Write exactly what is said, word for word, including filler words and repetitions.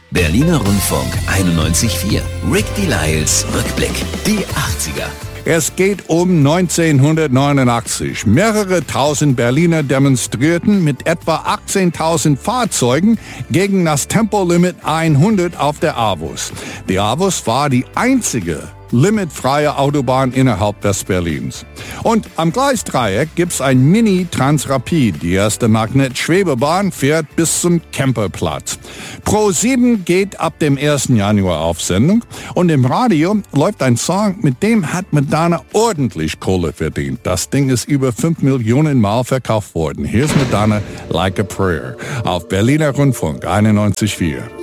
Berliner Rundfunk einundneunzig Komma vier. Rick Delisles Rückblick. Die achtziger. Es geht um neunzehnhundertneunundachtzig. Mehrere tausend Berliner demonstrierten mit etwa achtzehntausend Fahrzeugen gegen das Tempolimit hundert auf der AWUS. Die AWUS war die einzige limitfreie Autobahn innerhalb Westberlins. Und am Gleisdreieck gibt's ein Mini-Transrapid. Die erste Magnet-Schwebebahn fährt bis zum Kemperplatz. Pro sieben geht ab dem ersten Januar auf Sendung und im Radio läuft ein Song, mit dem hat Madonna ordentlich Kohle verdient. Das Ding ist über fünf Millionen Mal verkauft worden. Hier ist Madonna, Like a Prayer, auf Berliner Rundfunk einundneunzig Komma vier.